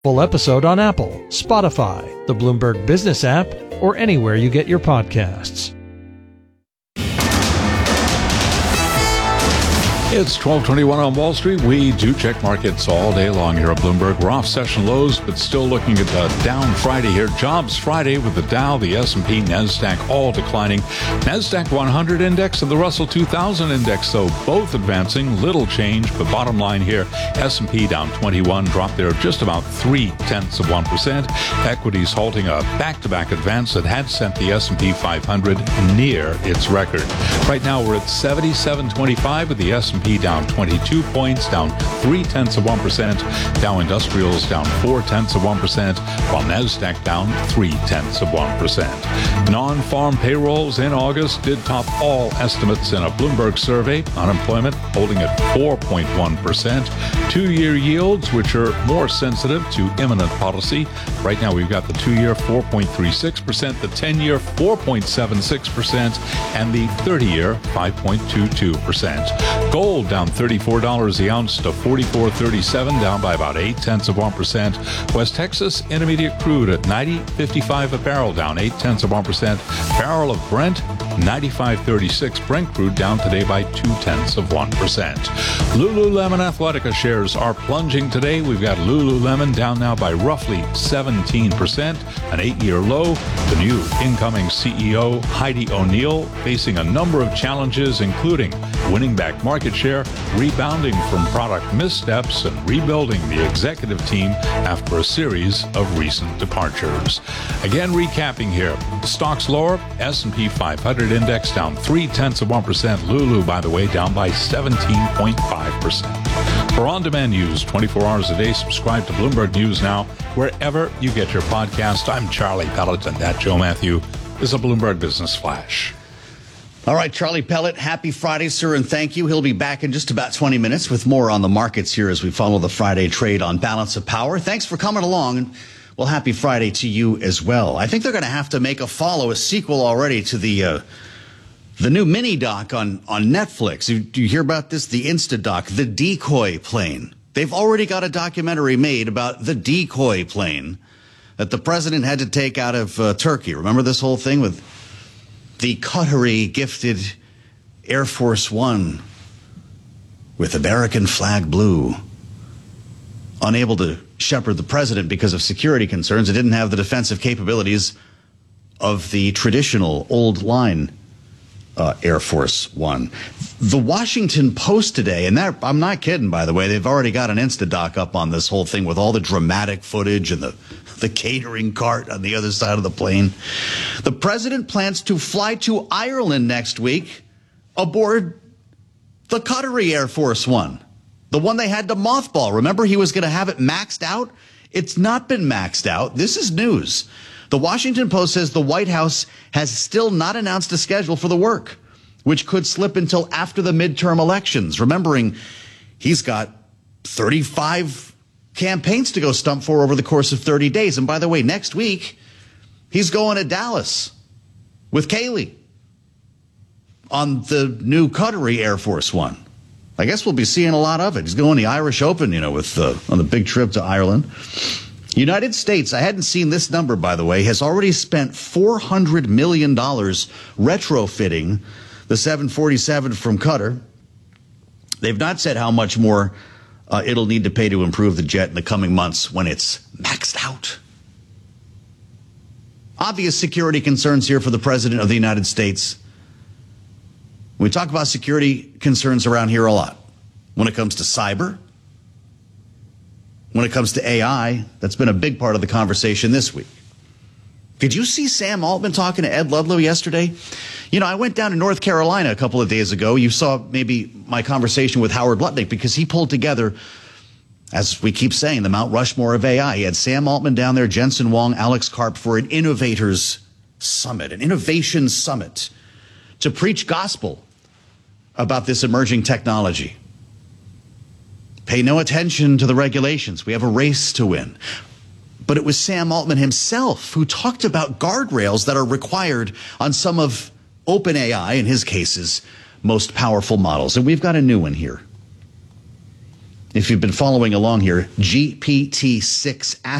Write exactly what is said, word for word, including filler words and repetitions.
Full episode on Apple, Spotify, the Bloomberg Business app, or anywhere you get your podcasts. It's twelve twenty-one on Wall Street. We do check markets all day long here at Bloomberg. We're off session lows, but still looking at the down Friday here. Jobs Friday with the Dow, the S and P, NASDAQ all declining. NASDAQ one hundred index and the Russell two thousand index, though, both advancing. Little change, but bottom line here, S and P down twenty-one, dropped there just about three-tenths of one percent. Equities halting a back-to-back advance that had sent the S and P five hundred near its record. Right now, we're at seventy-seven twenty-five with the S and P down twenty-two points, down three-tenths of one percent. Dow Industrials down four-tenths of one percent, while NASDAQ down three-tenths of one percent. Non-farm payrolls in August did top all estimates in a Bloomberg survey. Unemployment holding at four point one percent. Two-year yields, which are more sensitive to imminent policy. Right now, we've got the two-year four point three six percent, the ten-year four point seven six percent, and the thirty-year five point two two percent. Gold down thirty-four dollars the ounce to forty-four thirty-seven, down by about eight-tenths of one percent. West Texas Intermediate crude at ninety fifty-five a barrel, down eight-tenths of one percent. Barrel of Brent, ninety-five thirty-six. Brent crude down today by two-tenths of one percent. Lululemon Athletica shares are plunging today. We've got Lululemon down now by roughly seventeen percent, an eight-year low. The new incoming C E O, Heidi O'Neill, facing a number of challenges, including winning back market share, rebounding from product missteps, and rebuilding the executive team after a series of recent departures. Again, recapping here, stocks lower, S and P five hundred index down three-tenths of one percent. Lulu, by the way, down by seventeen point five percent. For on-demand news twenty-four hours a day, subscribe to Bloomberg News Now, wherever you get your podcast. I'm Charlie Pellet, and that, Joe Matthew, is a Bloomberg Business Flash. All right, Charlie Pellet, happy Friday, sir, and thank you. He'll be back in just about twenty minutes with more on the markets here as we follow the Friday trade on Balance of Power. Thanks for coming along, and well, happy Friday to you as well. I think they're going to have to make a follow, a sequel already to the uh, the new mini doc on, on Netflix. Do you hear about this? The Instadoc, The Decoy Plane. They've already got a documentary made about the decoy plane that the president had to take out of uh, Turkey. Remember this whole thing with the Qatari gifted Air Force One with American flag blue, unable to shepherd the president because of security concerns. It didn't have the defensive capabilities of the traditional old line uh, Air Force One. The Washington Post today, and that, I'm not kidding, by the way, they've already got an Instadoc up on this whole thing with all the dramatic footage and the the catering cart on the other side of the plane. The president plans to fly to Ireland next week aboard the Qatari Air Force One, the one they had to mothball. Remember, he was going to have it maxed out? It's not been maxed out. This is news. The Washington Post says the White House has still not announced a schedule for the work, which could slip until after the midterm elections. Remembering, he's got thirty-five campaigns to go stump for over the course of thirty days. And by the way, next week, he's going to Dallas with Kayleigh on the new Qatari Air Force One. I guess we'll be seeing a lot of it. He's going to the Irish Open, you know, with uh, on the big trip to Ireland. United States, I hadn't seen this number, by the way, has already spent four hundred million dollars retrofitting the seven forty-seven from Qatar. They've not said how much more Uh, it'll need to pay to improve the jet in the coming months when it's maxed out. Obvious security concerns here for the President of the United States. We talk about security concerns around here a lot. When it comes to cyber, when it comes to A I, that's been a big part of the conversation this week. Did you see Sam Altman talking to Ed Ludlow yesterday? You know, I went down to North Carolina a couple of days ago. You saw maybe my conversation with Howard Lutnick because he pulled together, as we keep saying, the Mount Rushmore of A I. He had Sam Altman down there, Jensen Huang, Alex Karp for an innovators summit, an innovation summit to preach gospel about this emerging technology. Pay no attention to the regulations. We have a race to win. But it was Sam Altman himself who talked about guardrails that are required on some of OpenAI, in his cases, most powerful models. And we've got a new one here. If you've been following along here, G P T six